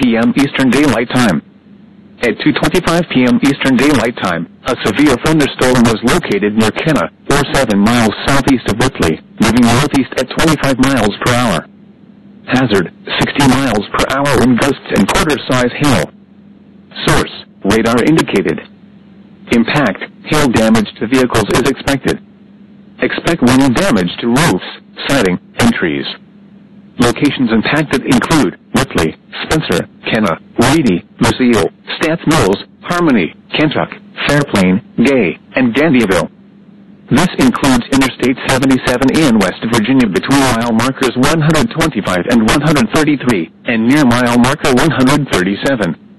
p.m. Eastern Daylight Time. At 2:25 p.m. Eastern Daylight Time, a severe thunderstorm was located near Kenna, or 7 miles southeast of Ripley, moving northeast at 25 miles per hour. Hazard, 60 miles per hour wind gusts and quarter-size hail. Source, radar indicated. Impact, hail damage to vehicles is expected. Expect wind damage to roofs, siding, and trees. Locations impacted include Ripley, Spencer, Kenna, Reedy, Lucille, Stats Mills, Harmony, Kentuck, Fairplain, Gay, and Gandyville. This includes Interstate 77 in West Virginia between mile markers 125 and 133, and near mile marker 137.